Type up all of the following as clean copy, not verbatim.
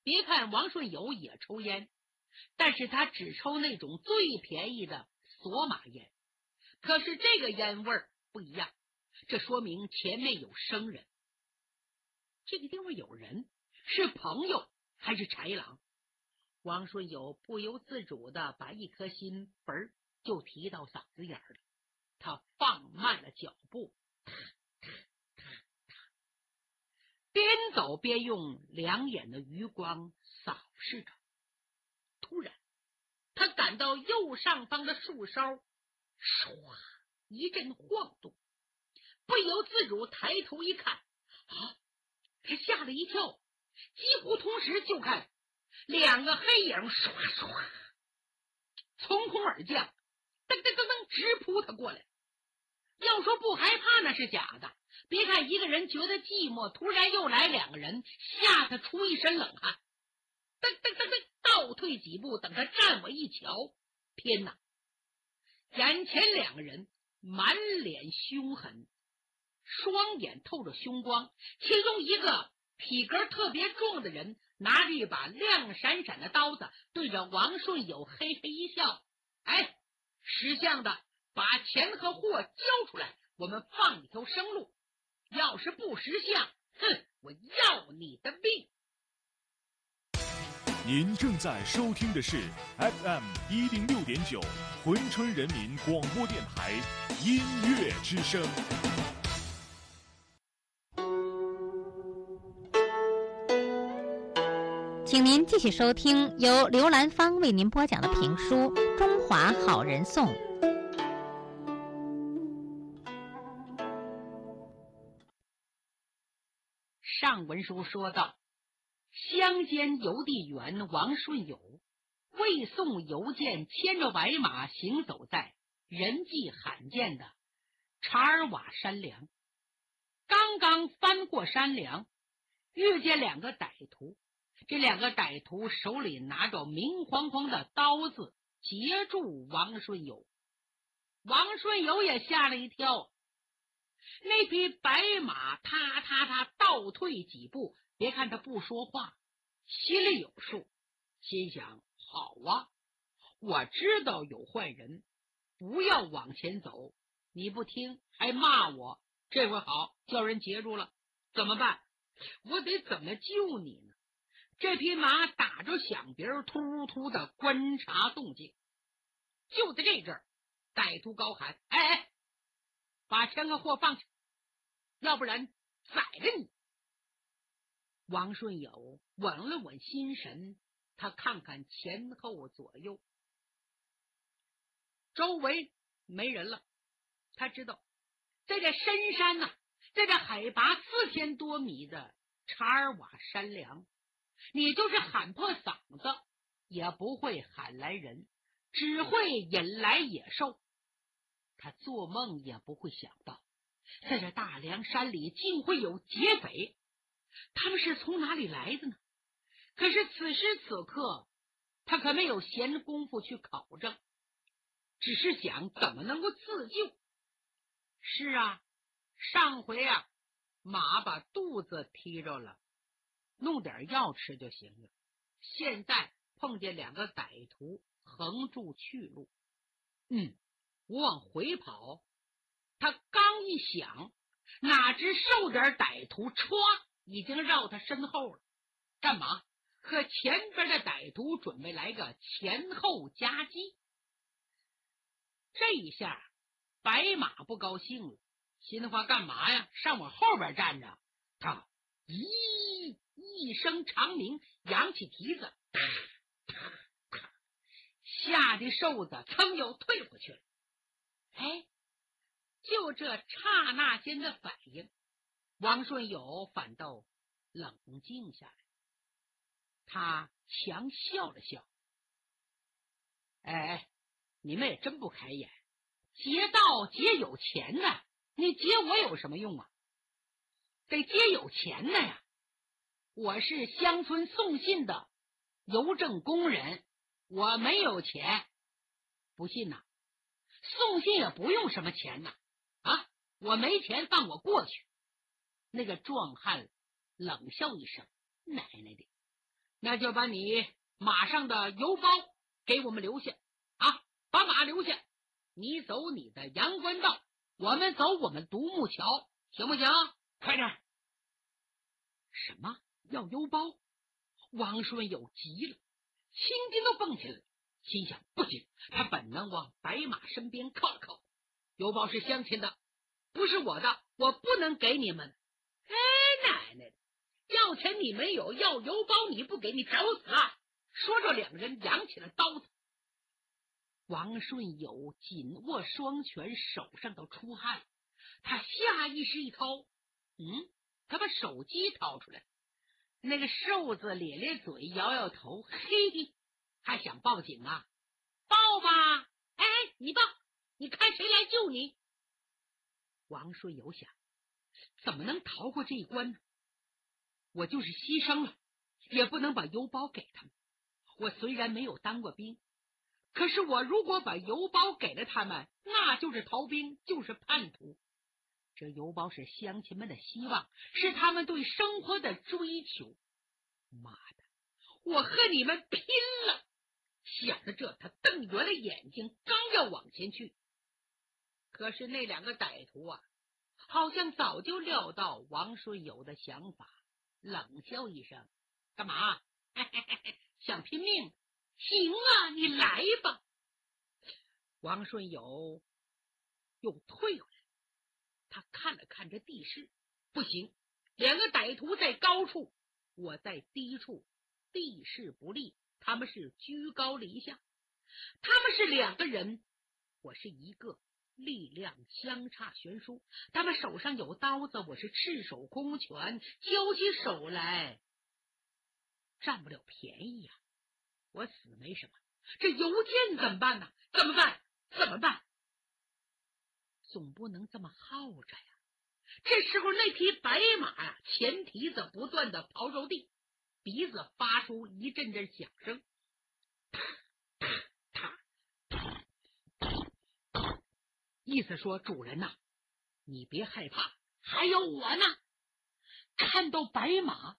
别看王顺友也抽烟，但是他只抽那种最便宜的索玛烟。可是这个烟味儿不一样，这说明前面有生人。这个地方有人，是朋友还是豺狼？王顺友不由自主的把一颗心嘣就提到嗓子眼了。他放慢了脚步，边走边用两眼的余光扫视着。突然他感到右上方的树梢唰一阵晃动，不由自主抬头一看，他吓了一跳，几乎同时就看两个黑影唰唰从空而降，噔噔噔噔直扑他过来。要说不害怕那是假的，别看一个人觉得寂寞，突然又来两个人，吓他出一身冷汗，噔噔噔噔倒退几步，等他站稳一瞧，天哪！眼前两个人满脸凶狠，双眼透着凶光，其中一个体格特别壮的人拿着一把亮闪闪的刀子，对着王顺友嘿嘿一笑，识相的把钱和货交出来，我们放一条生路，要是不识相，我要你的命。 您正在收听的是 FM106.9 珲春人民广播电台音乐之声。 请您继续收听由刘兰芳为您播讲的评书《中华好人颂》。 上文书说到，乡间邮递员王顺友为送邮件，牵着白马行走在人迹罕见的查尔瓦山梁。刚刚翻过山梁，遇见两个歹徒，这两个歹徒手里拿着明晃晃的刀子，截住王顺友。王顺友也吓了一跳，那匹白马他倒退几步，别看他不说话，心里有数，心想好啊，我知道有坏人，不要往前走，你不听还骂我，这回好，叫人截住了，怎么办？我得怎么救你呢？这匹马打着响鼻，突突的观察动静。就在这阵儿，歹徒高喊：把钱和货放下，要不然宰了你！王顺友稳了稳心神，他看看前后左右，周围没人了。他知道在这深山在这海拔4000多米的查尔瓦山梁，你就是喊破嗓子也不会喊来人，只会引来野兽。他做梦也不会想到，在这大凉山里竟会有劫匪，他们是从哪里来的呢？可是此时此刻他可没有闲工夫去考证，只是想怎么能够自救。是啊，上回马把肚子踢着了，弄点药吃就行了，现在碰见两个歹徒横住去路，我往回跑。他刚一想，哪知受点歹徒歘已经绕他身后了。干嘛？和前边的歹徒准备来个前后夹击。这一下白马不高兴了，心话干嘛呀？上我后边站着。他一声长鸣，扬起蹄子，吓得瘦子噌又退回去了。就这刹那间的反应，王顺友反倒冷静下来。他强笑了笑，你们也真不开眼，劫道劫有钱的，你劫我有什么用啊？得劫有钱的呀！我是乡村送信的邮政工人，我没有钱。不信呐，送信也不用什么钱呐！我没钱，放我过去。那个壮汉冷笑一声，奶奶的， 那就把你马上的邮包给我们留下啊，把马留下，你走你的阳关道，我们走我们独木桥，行不行？快点！什么要邮包？王顺友急了，青筋都蹦起来，心想不行，他本能往白马身边靠了靠。邮包是乡亲的，不是我的，我不能给你们。奶奶的，要钱你没有，要邮包你不给，你找死啊！说着，两人扬起了刀子。王顺友紧握双拳，手上都出汗，他下意识一掏，他把手机掏出来。那个瘦子咧咧嘴，摇摇头，嘿，还想报警啊？报吧！哎，你报，你看谁来救你？王顺友想，怎么能逃过这一关呢？我就是牺牲了，也不能把邮包给他们。我虽然没有当过兵，可是我如果把邮包给了他们，那就是逃兵，就是叛徒。这邮包是乡亲们的希望，是他们对生活的追求。妈的，我和你们拼了！想着这，他瞪圆了眼睛，刚要往前去，可是那两个歹徒啊，好像早就料到王顺友的想法，冷笑一声：“干嘛？想拼命？行啊，你来吧。”王顺友又退回来，他看了看这地势，不行，两个歹徒在高处，我在低处，地势不利，他们是居高临下，他们是两个人，我是一个，力量相差悬殊，他们手上有刀子，我是赤手空拳，交起手来占不了便宜呀。我死没什么，这邮件怎么办呢？怎么办？总不能这么耗着呀。这时候那匹白马呀，前蹄子不断的刨着地，鼻子发出一阵阵响声，意思说主人呐，你别害怕，还有我呢。看到白马，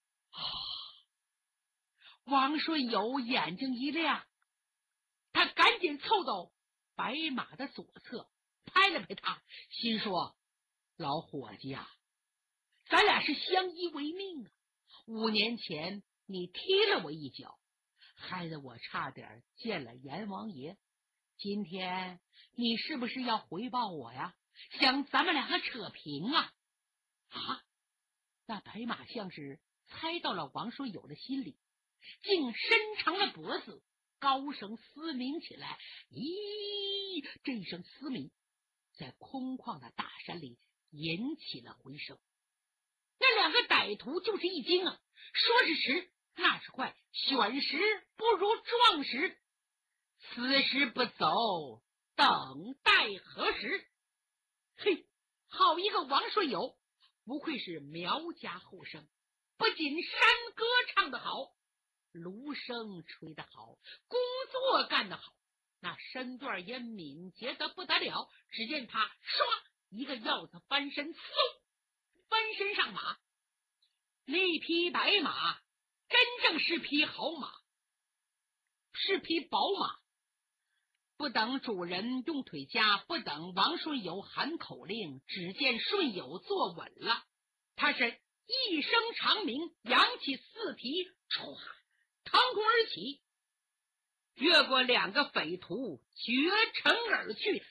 王顺友眼睛一亮，他赶紧凑到白马的左侧，拍了拍他，心说：老伙计啊，咱俩是相依为命啊！5年前你踢了我一脚，害得我差点见了阎王爷。今天你是不是要回报我呀？想咱们两个扯平啊？那白马像是猜到了王顺友的心里，竟伸长了脖子，高声嘶鸣起来。咦，这一声嘶鸣在空旷的大山里引起了回声。那两个歹徒就是一惊啊，说是迟，那是快，选时不如撞时，此时不走，等待何时？嘿，好一个王顺友，不愧是苗家后生，不仅山歌唱得好，芦笙吹得好，工作干得好，那身段也敏捷得不得了。只见他唰一个鹞子翻身，嗖翻身上马。那匹白马真正是匹好马，是匹宝马。不等主人用腿夹，不等王顺友喊口令，只见顺友坐稳了，他是一声长鸣，扬起四蹄，唰腾空而起，越过两个匪徒，绝尘而去。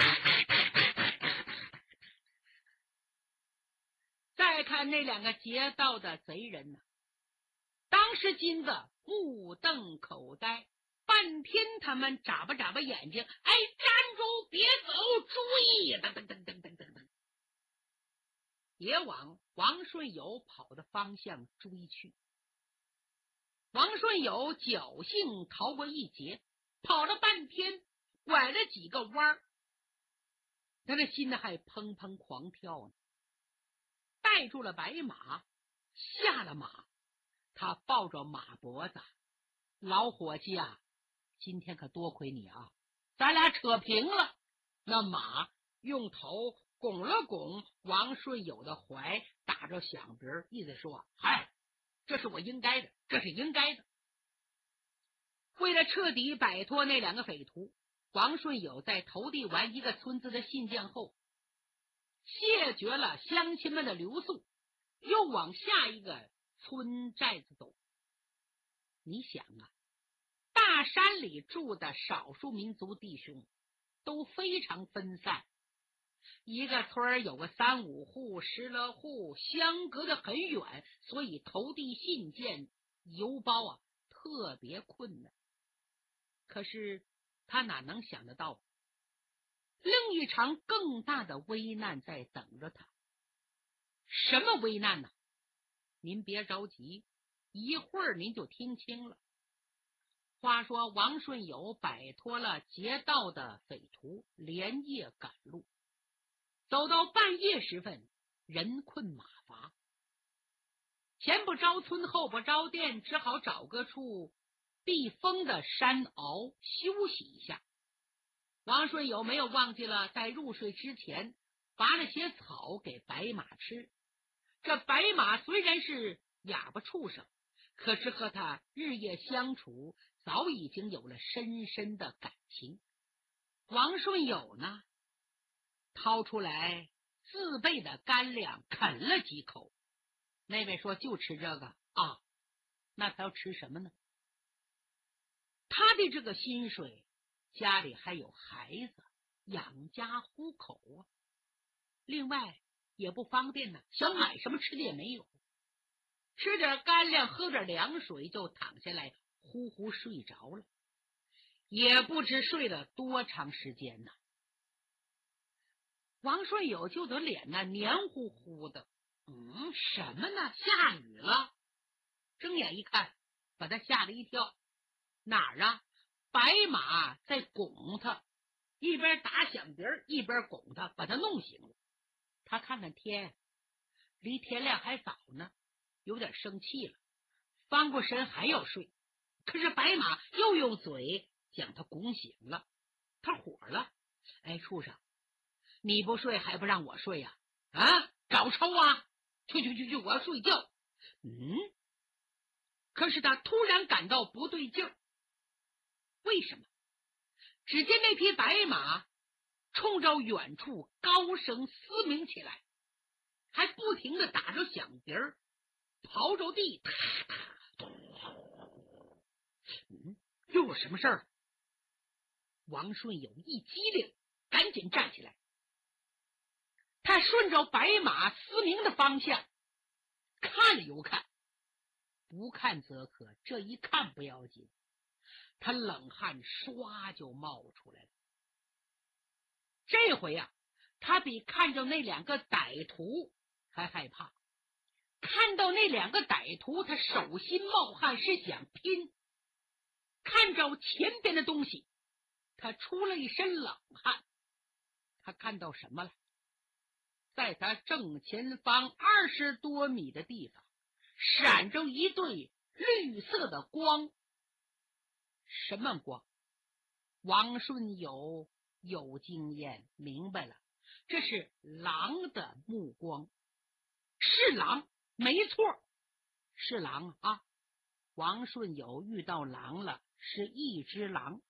再看那两个劫道的贼人呢，当时金子目瞪口呆，半天他们眨巴眨巴眼睛，哎，站住，别走，注意！噔噔噔噔噔噔噔，也往王顺友跑的方向追去。王顺友侥幸逃过一劫，跑了半天，拐了几个弯儿，他的心还砰砰狂跳呢。带住了白马，下了马，他抱着马脖子：老伙计啊，今天可多亏你啊，咱俩扯平了。那马用头拱了拱王顺友的怀，打着响鼻，意思说：嗨， 这是我应该的，这是应该的。为了彻底摆脱那两个匪徒，王顺友在投递完一个村子的信件后，谢绝了乡亲们的留宿，又往下一个村寨子走。你想啊，大山里住的少数民族弟兄都非常分散，一个村有个3、5户、10来户，相隔得很远，所以投递信件、邮包啊特别困难。可是他哪能想得到，另一场更大的危难在等着他。什么危难呢？您别着急，一会儿您就听清了。话说王顺友摆脱了劫道的匪徒，连夜赶路，走到半夜时分，人困马乏，前不着村后不着店，只好找个处避风的山坳休息一下。王顺友没有忘记了在入睡之前拔了些草给白马吃。这白马虽然是哑巴畜生，可是和他日夜相处，早已经有了深深的感情。王顺友呢，掏出来自备的干粮啃了几口。那位说就吃这个啊，那他要吃什么呢？他的这个薪水，家里还有孩子，养家糊口啊。另外也不方便呢，想买什么吃的也没有。吃点干粮，喝点凉水，就躺下来呼呼睡着了，也不知睡了多长时间呢。王顺友就得脸呢黏糊糊的，什么呢？下雨了。睁眼一看，把他吓了一跳。哪儿啊？白马在拱他，一边打响笛一边拱他，把他弄醒了。他看看天，离天亮还早呢，有点生气了，翻过身还要睡。可是白马又用嘴将他拱醒了。他火了，哎，畜生，你不睡还不让我睡呀？找抽啊！去，我要睡觉。可是他突然感到不对劲儿。为什么？只见那匹白马冲着远处高声嘶鸣起来，还不停地打着响笛儿，刨着地，又有什么事儿？王顺友一激灵，赶紧站起来。他顺着白马嘶鸣的方向看了又看，不看则可，这一看不要紧，他冷汗唰就冒出来了。这回啊，他比看着那两个歹徒还害怕。看到那两个歹徒，他手心冒汗，是想拼。看着前边的东西，他出了一身冷汗。他看到什么了？在他正前方20多米的地方，闪着一对绿色的光。什么光？王顺友有经验，明白了，这是狼的目光。是狼，没错，是狼啊！王顺友遇到狼了，是一只狼。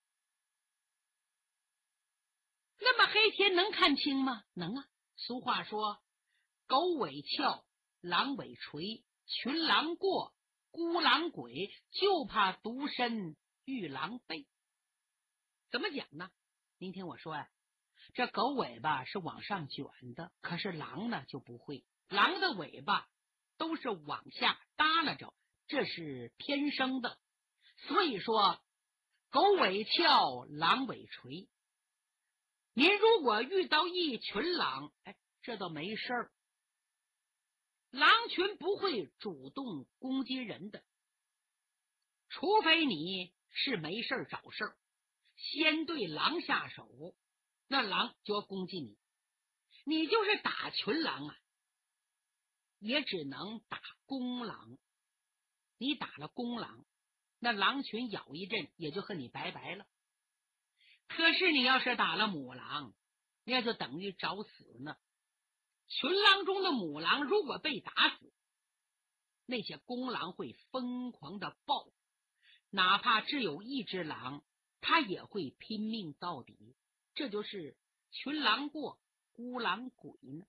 那么黑天能看清吗？能啊。俗话说，狗尾翘，狼尾垂，群狼过，孤狼鬼，就怕独身遇狼狈。怎么讲呢？您听我说呀，这狗尾巴是往上卷的，可是狼呢就不会，狼的尾巴都是往下耷拉着，这是天生的。所以说，狗尾翘，狼尾垂。您如果遇到一群狼，这倒没事儿，狼群不会主动攻击人的，除非你是没事找事儿，先对狼下手，那狼就要攻击你。你就是打群狼啊，也只能打公狼。你打了公狼，那狼群咬一阵也就和你拜拜了。可是你要是打了母狼，那就等于找死呢。群狼中的母狼如果被打死， 那些公狼会疯狂的报复，哪怕只有一只狼，他也会拼命到底。这就是群狼过，孤狼鬼呢。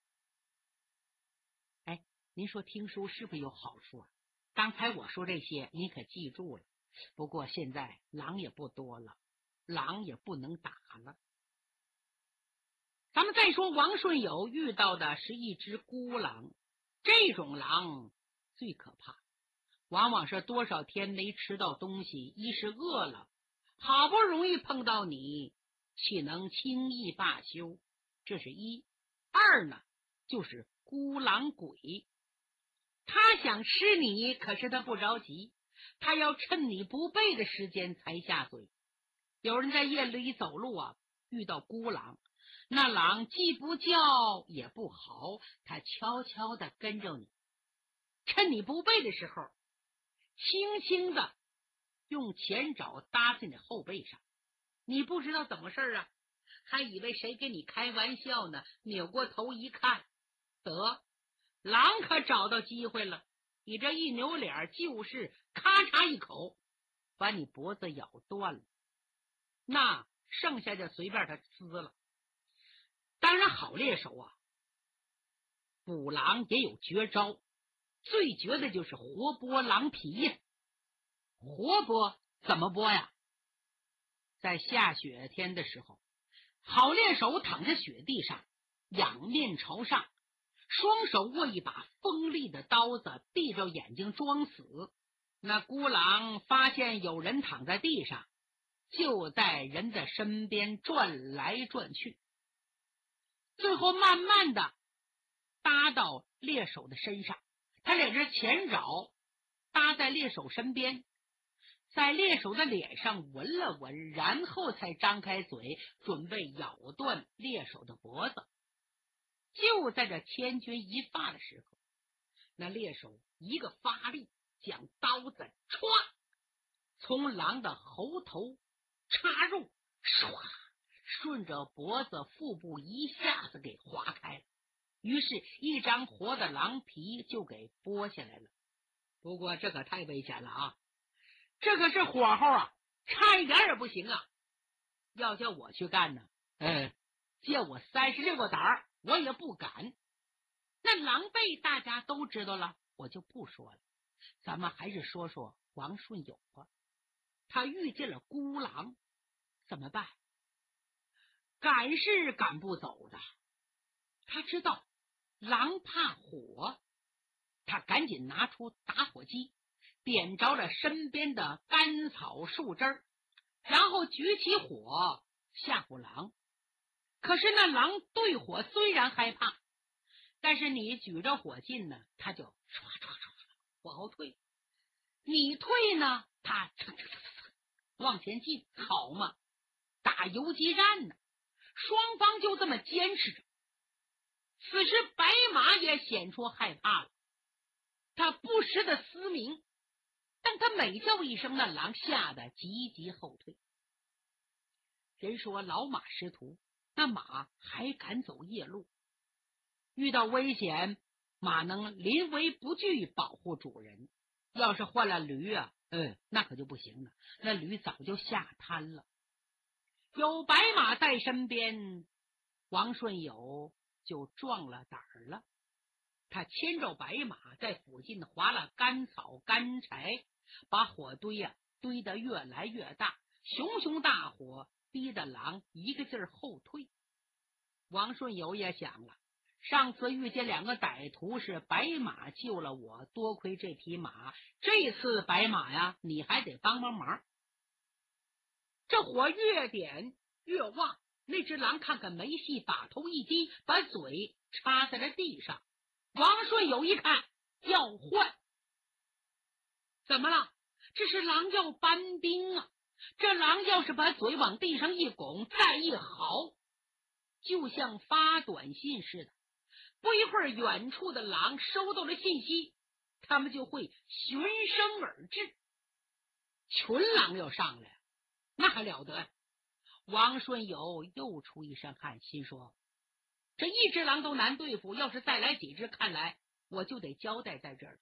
哎，您说听书是不是有好处啊？刚才我说这些你可记住了，不过现在狼也不多了，狼也不能打了。咱们再说王顺友遇到的是一只孤狼，这种狼最可怕，往往是多少天没吃到东西，一是饿了，好不容易碰到你，岂能轻易罢休？这是一。二呢，就是孤狼鬼，他想吃你，可是他不着急，他要趁你不备的时间才下嘴。有人在夜里走路啊，遇到孤狼，那狼既不叫也不嚎，他悄悄地跟着你，趁你不备的时候，轻轻地用前爪搭在你后背上，你不知道怎么事啊，还以为谁跟你开玩笑呢，扭过头一看，得，狼可找到机会了，你这一扭脸就是咔嚓一口把你脖子咬断了，那剩下的随便他撕了。当然好猎手啊，捕狼也有绝招，最绝的就是活剥狼皮呀。活剥怎么剥呀？在下雪天的时候，好猎手躺在雪地上，仰面朝上，双手握一把锋利的刀子，闭着眼睛装死。那孤狼发现有人躺在地上，就在人的身边转来转去，最后慢慢的搭到猎手的身上，他两只前爪搭在猎手身边，在猎手的脸上闻了闻，然后才张开嘴准备咬断猎手的脖子。就在这千钧一发的时候，那猎手一个发力，将刀子歘从狼的喉头插入，唰顺着脖子腹部一下子给划开了，于是一张活的狼皮就给剥下来了。不过这可太危险了啊，这可是火候啊，差一点也不行啊。要叫我去干呢，借我36个胆儿我也不敢。那狼狈大家都知道了，我就不说了。咱们还是说说王顺友吧。他遇见了孤狼，怎么办？赶是赶不走的。他知道狼怕火，他赶紧拿出打火机，点着了身边的干草树枝，然后举起火吓唬狼。可是那狼对火虽然害怕，但是你举着火劲呢，他就唰唰唰往后退，你退呢，他往前进，好嘛，打游击战呢。双方就这么坚持着。此时白马也显出害怕了，他不时的嘶鸣，但他每叫一声，那狼吓得急急后退。人说老马识途，那马还敢走夜路，遇到危险马能临危不惧保护主人，要是换了驴啊，那可就不行了，那驴早就吓瘫了。有白马在身边，王顺友就壮了胆儿了。他牵着白马在附近划了干草干柴，把火堆堆得越来越大，熊熊大火逼得狼一个劲儿后退。王顺友也想了，上次遇见2个歹徒是白马救了我，多亏这匹马，这次白马呀，你还得帮帮忙。这火越点越旺，那只狼看看没戏，把头一低，把嘴插在了地上。王顺友一看要换，怎么了？这是狼要搬兵啊！这狼要是把嘴往地上一拱，再一嚎，就像发短信似的。不一会儿，远处的狼收到了信息，他们就会循声而至。群狼要上来，那还了得！王顺友又出一身汗，心说这一只狼都难对付，要是再来几只，看来我就得交代在这儿了。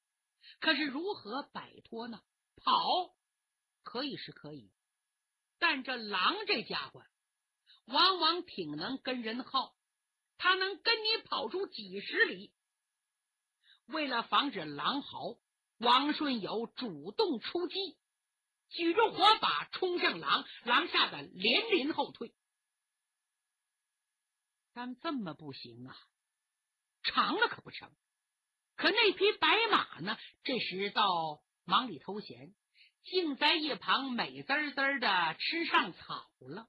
可是如何摆脱呢？跑可以是可以，但这狼这家伙往往挺能跟人耗，他能跟你跑出几十里。为了防止狼嚎，王顺友主动出击，举着火把冲向狼，狼吓得连连后退。但这么不行啊，长了可不成。可那匹白马呢，这时倒忙里偷闲，竟在一旁美滋滋的吃上草了。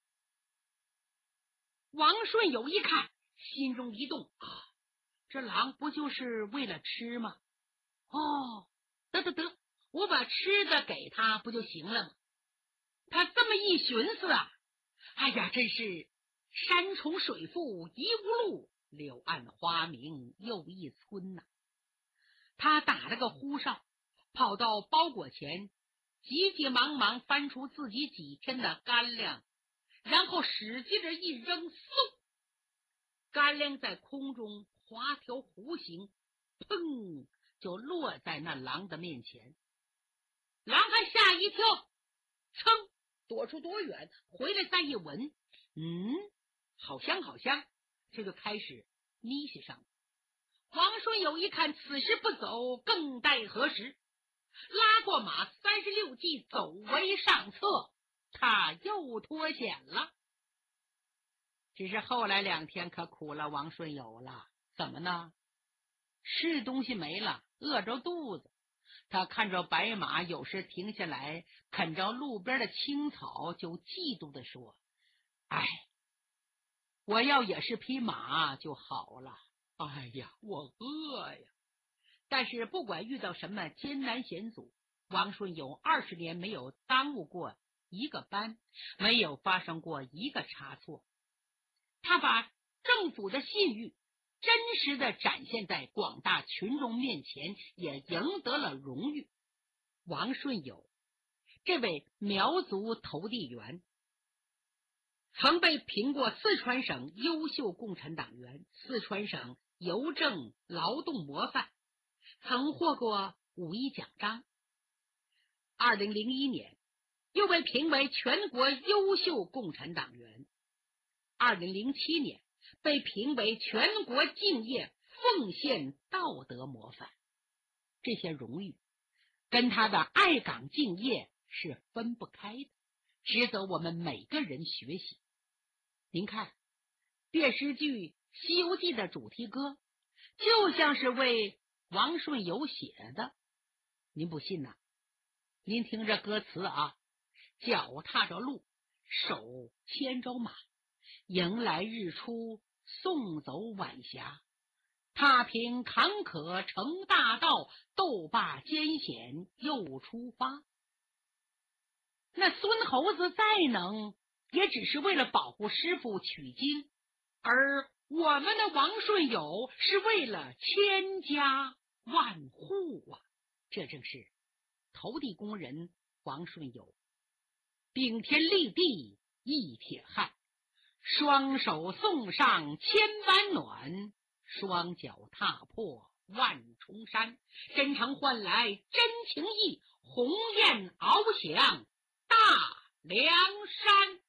王顺友一看，心中一动，这狼不就是为了吃吗？哦，得，我把吃的给他不就行了吗？他这么一寻思啊，哎呀，真是山重水复疑无路，柳暗花明又一村呐。他打了个呼哨，跑到包裹前，急急忙忙翻出自己几天的干粮，然后使劲的一扔，嗖，干粮在空中划条弧形，砰，就落在那狼的面前。狼还吓一跳，噌，躲出多远，回来再一闻，好香好香，这就开始咪西上了。王顺友一看此时不走，更待何时？拉过马36骑，走为上策，他又脱险了。只是后来2天可苦了王顺友了，怎么呢？吃东西没了，饿着肚子。他看着白马有时停下来啃着路边的青草，就嫉妒地说：哎，我要也是匹马就好了。哎呀，我饿呀！但是不管遇到什么艰难险阻，王顺友20年没有耽误过一个班，没有发生过一个差错。他把政府的信誉真实的展现在广大群众面前，也赢得了荣誉。王顺友这位苗族投递员曾被评过四川省优秀共产党员、四川省邮政劳动模范，曾获过5·1奖章。2001年又被评为全国优秀共产党员。2007年被评为全国敬业奉献道德模范。这些荣誉跟他的爱岗敬业是分不开的，值得我们每个人学习。您看，电视剧《西游记》的主题歌就像是为王顺友写的。您不信呐？您听着歌词啊，脚踏着路，手牵着马，迎来日出，送走晚霞，踏平坎坷成大道，斗罢艰险又出发。那孙猴子再能，也只是为了保护师傅取经，而我们的王顺友是为了千家万户啊！这正是投递工人王顺友顶天立地一铁汉，双手送上千般暖，双脚踏破万重山，真诚换来真情意，鸿雁翱翔大凉山。